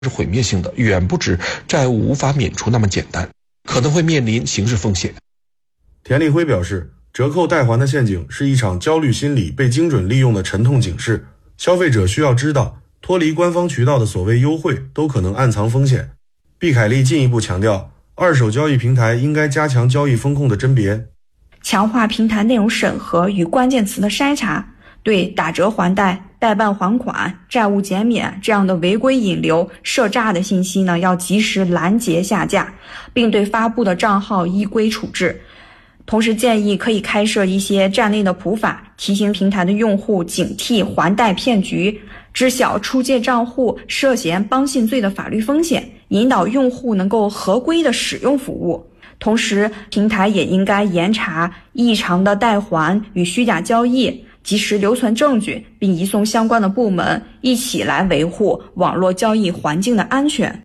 是毁灭性的，远不止债务无法免除那么简单，可能会面临刑事风险。 田立辉表示，折扣代还的陷阱是一场焦虑心理被精准利用的沉痛警示，消费者需要知道，脱离官方渠道的所谓优惠都可能暗藏风险。毕凯利进一步强调，二手交易平台应该加强交易风控的甄别， 强化平台内容审核与关键词的筛查，对打折还贷、代办还款、债务减免这样的违规引流、涉诈的信息呢，要及时拦截下架，并对发布的账号依规处置。同时建议可以开设一些站内的普法，提醒平台的用户警惕还贷骗局，知晓出借账户涉嫌帮信罪的法律风险，引导用户能够合规的使用服务。同时，平台也应该严查异常的代还与虚假交易，及时留存证据，并移送相关的部门，一起来维护网络交易环境的安全。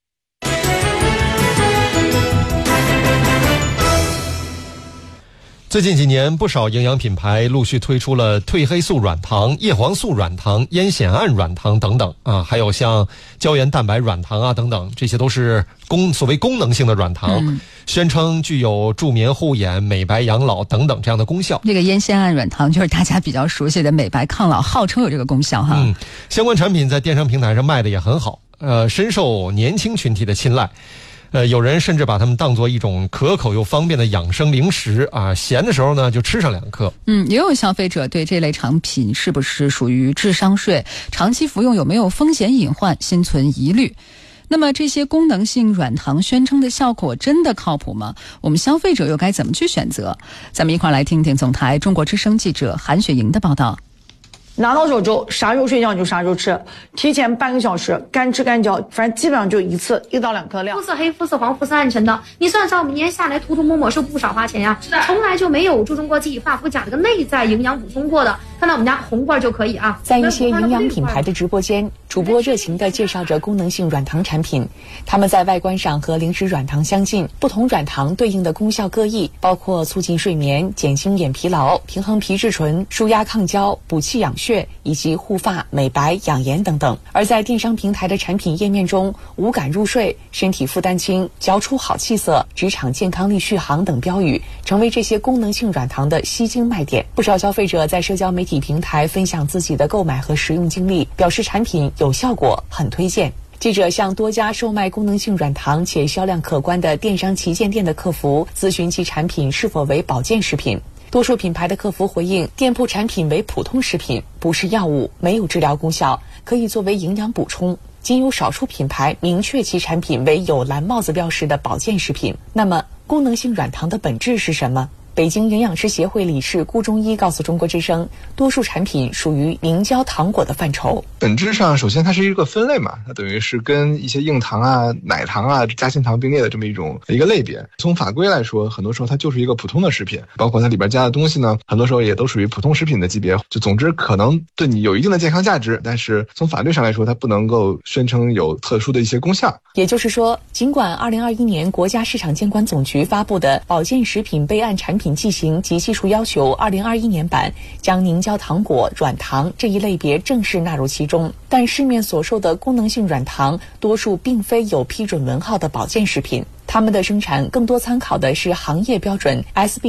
最近几年，不少营养品牌陆续推出了褪黑素软糖、叶黄素软糖、烟酰胺软糖等等啊，还有像胶原蛋白软糖啊等等，这些都是所谓功能性的软糖，宣称具有助眠护眼、美白养老等等这样的功效。 这个烟酰胺软糖就是大家比较熟悉的美白抗老，号称有这个功效哈。 相关产品在电商平台上卖的也很好，深受年轻群体的青睐。有人甚至把它们当作一种可口又方便的养生零食啊，闲的时候呢就吃上2颗。 也有消费者对这类产品是不是属于智商税，长期服用有没有风险隐患心存疑虑。那么这些功能性软糖宣称的效果真的靠谱吗？我们消费者又该怎么去选择？咱们一块来听听总台中国之声记者韩雪莹的报道。 拿到手之后，啥时候睡觉你就啥时候吃，提前半个小时，干吃干嚼，反正基本上就一次1到2颗量。 肤色黑、肤色黄、肤色暗沉的，你算算我们一年下来涂涂抹抹是不少花钱呀。从来就没有注重过记忆发肤甲这个内在营养补充过的。看到我们家红罐就可以啊。 在一些营养品牌的直播间，主播热情地介绍着功能性软糖产品，它们在外观上和零食软糖相近，不同软糖对应的功效各异，包括促进睡眠、减轻眼疲劳、平衡皮质醇、舒压抗焦、补气养血以及护发、美白、养颜等等。而在电商平台的产品页面中，无感入睡、身体负担轻、嚼出好气色、职场健康力续航等标语成为这些功能性软糖的吸睛卖点。不少消费者在社交媒体平台分享自己的购买和使用经历，表示产品有效果，很推荐。记者向多家售卖功能性软糖且销量可观的电商旗舰店的客服咨询其产品是否为保健食品。多数品牌的客服回应，店铺产品为普通食品，不是药物，没有治疗功效，可以作为营养补充。仅有少数品牌明确其产品为有蓝帽子标识的保健食品。那么，功能性软糖的本质是什么？北京营养师协会理事顾中医告诉中国之声，多数产品属于凝胶糖果的范畴。 本质上，首先它是一个分类嘛，它等于是跟一些硬糖啊、奶糖啊、夹心糖并列的这么一个类别。从法规来说，很多时候它就是一个普通的食品，包括它里边加的东西呢，很多时候也都属于普通食品的级别。就总之可能对你有一定的健康价值，但是从法律上来说，它不能够宣称有特殊的一些功效。 也就是说，尽管2021年国家市场监管总局发布的保健食品备案产品剂型及技术要求2021年版将凝胶糖果、软糖这一类别正式纳入其中，但市面所售的功能性软糖多数并非有批准文号的保健食品，它们的生产更多参考的是行业标准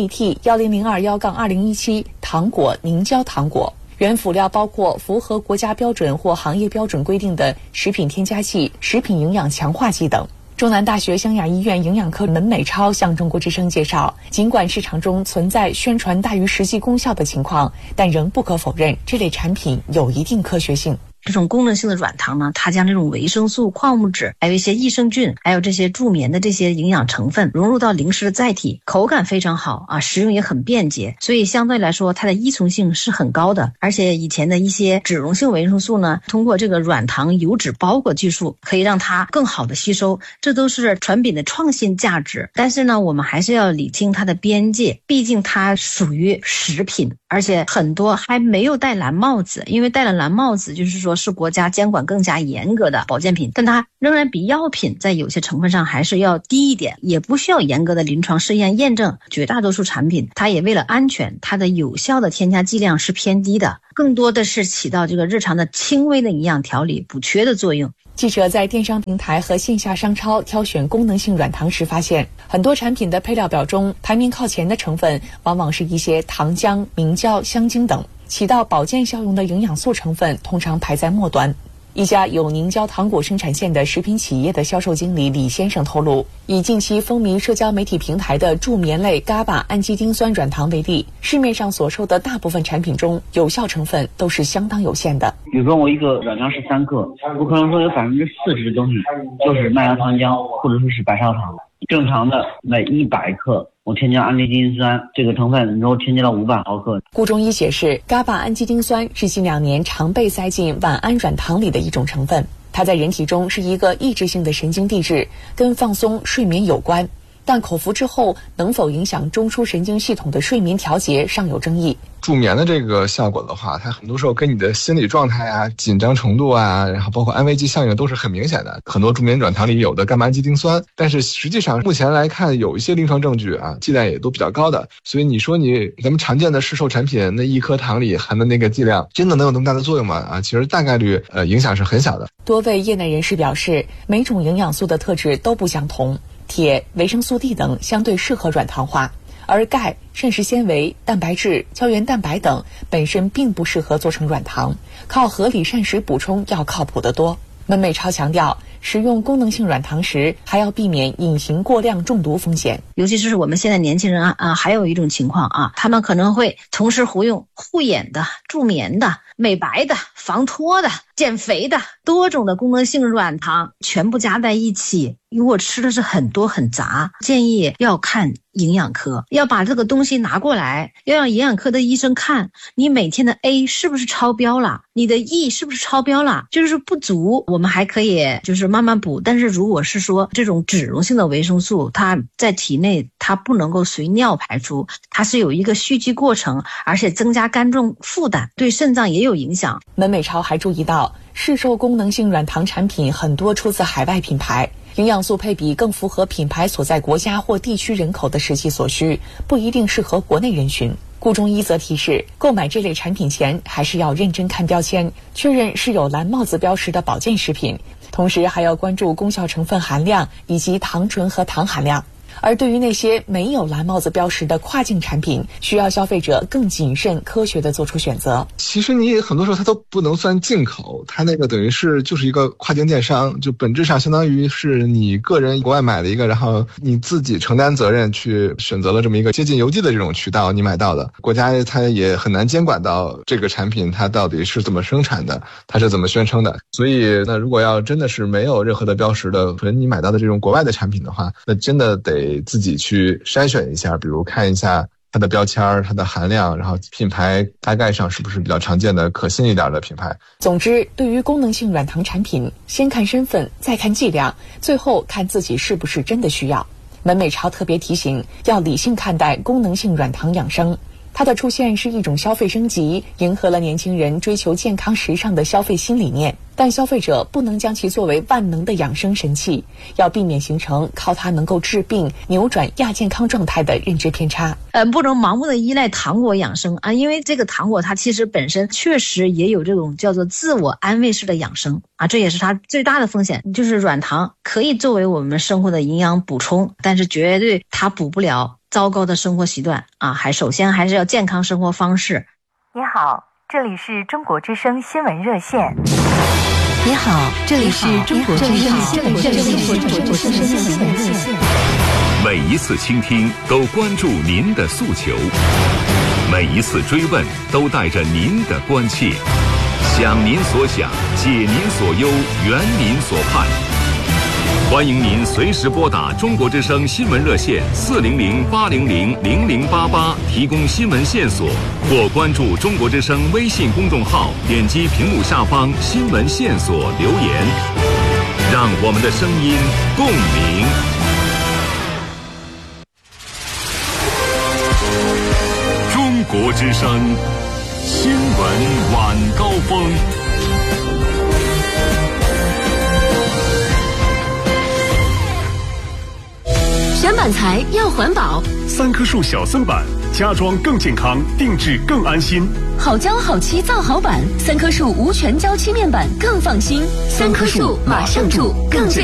SBT10021-2017 糖果凝胶糖果。原辅料包括符合国家标准或行业标准规定的食品添加剂、食品营养强化剂等。中南大学湘雅医院营养科门美超向中国之声介绍，尽管市场中存在宣传大于实际功效的情况，但仍不可否认这类产品有一定科学性。 这种功能性的软糖呢，它将这种维生素、矿物质，还有一些益生菌，还有这些助眠的这些营养成分融入到零食的载体，口感非常好啊，食用也很便捷，所以相对来说它的依从性是很高的。而且以前的一些脂溶性维生素呢，通过这个软糖油脂包裹技术可以让它更好的吸收，这都是产品的创新价值。但是呢，我们还是要理清它的边界，毕竟它属于食品，而且很多还没有戴蓝帽子，因为戴了蓝帽子就是说说是国家监管更加严格的保健品，但它仍然比药品在有些成分上还是要低一点，也不需要严格的临床试验验证。绝大多数产品它也为了安全，它的有效的添加剂量是偏低的，更多的是起到这个日常的轻微的营养调理补缺的作用。 记者在电商平台和线下商超挑选功能性软糖时发现，很多产品的配料表中排名靠前的成分往往是一些糖浆、明胶、香精等，起到保健效用的营养素成分通常排在末端。一家有凝胶糖果生产线的食品企业的销售经理李先生透露，以近期风靡社交媒体平台的助眠类伽巴氨基丁酸软糖为例，市面上所售的大部分产品中有效成分都是相当有限的。 比如说我一个软糖13克，我可能说有40%的东西就是麦芽糖浆或者说是白砂糖。正常的每100克我添加氨基丁酸这个成分，然后添加了500毫克。 顾中医解释，伽巴氨基丁酸是近2年常被塞进晚安软糖里的一种成分，它在人体中是一个抑制性的神经递质，跟放松睡眠有关，但口服之后能否影响中枢神经系统的睡眠调节尚有争议。 助眠的这个效果的话，它很多时候跟你的心理状态啊、紧张程度啊，然后包括安慰剂效应都是很明显的。很多助眠软糖里有的伽巴氨基丁酸，但是实际上目前来看有一些临床证据啊，剂量也都比较高的。所以你说咱们常见的市售产品那一颗糖里含的那个剂量，真的能有那么大的作用吗？啊，其实大概率影响是很小的。 多位业内人士表示，每种营养素的特质都不相同，铁、维生素 D 等相对适合软糖化，而钙、膳食纤维、蛋白质、胶原蛋白等本身并不适合做成软糖，靠合理膳食补充要靠谱得多。门美超强调，使用功能性软糖时还要避免隐形过量中毒风险。 尤其是我们现在年轻人还有一种情况啊，他们可能会同时服用护眼的、助眠的、美白的、防脱的、减肥的多种的功能性软糖全部加在一起，如果吃的是很多很杂，建议要看营养科，要把这个东西拿过来，要让营养科的医生看你每天的 A 是不是超标了，你的 E 是不是超标了，就是不足我们还可以就是慢慢补，但是如果是说这种脂溶性的维生素，它在体内它不能够随尿排出，它是有一个蓄积过程，而且增加肝脏负担，对肾脏也有影响。 门美超还注意到，市售功能性软糖产品很多出自海外品牌，营养素配比更符合品牌所在国家或地区人口的实际所需，不一定适合国内人群。顾中医则提示，购买这类产品前还是要认真看标签，确认是有蓝帽子标识的保健食品，同时还要关注功效成分含量以及糖醇和糖含量。而对于那些没有蓝帽子标识的跨境产品，需要消费者更谨慎科学地做出选择。 其实你很多时候它都不能算进口，它那个等于是就是一个跨境电商，就本质上相当于是你个人国外买了一个，然后你自己承担责任去选择了这么一个接近邮寄的这种渠道，你买到的，国家它也很难监管到这个产品它到底是怎么生产的，它是怎么宣称的。所以那如果要真的是没有任何的标识的，可能你买到的这种国外的产品的话，那真的得自己去筛选一下，比如看一下它的标签、它的含量，然后品牌大概上是不是比较常见的可信一点的品牌。 总之，对于功能性软糖产品，先看身份，再看剂量，最后看自己是不是真的需要。门美超特别提醒，要理性看待功能性软糖养生。它的出现是一种消费升级，迎合了年轻人追求健康时尚的消费新理念，但消费者不能将其作为万能的养生神器，要避免形成靠它能够治病、扭转亚健康状态的认知偏差。 不能盲目的依赖糖果养生啊，因为这个糖果它其实本身确实也有这种叫做自我安慰式的养生啊，这也是它最大的风险。就是软糖可以作为我们生活的营养补充，但是绝对它补不了糟糕的生活习惯啊，首先还是要健康生活方式。 你好，这里是中国之声新闻热线。你好，这里是中国之声新闻热线。 每一次倾听都关注您的诉求，每一次追问都带着您的关切，想您所想，解您所忧，圆您所盼。欢迎您随时拨打中国之声新闻热线400-800-0088提供新闻线索，或关注中国之声微信公众号，点击屏幕下方新闻线索留言，让我们的声音共鸣。中国之声新闻晚高峰。 板材要环保。 3棵树小森板，家装更健康，定制更安心。 好胶好漆造好板，3棵树无全胶漆面板更放心。3棵树马上住更健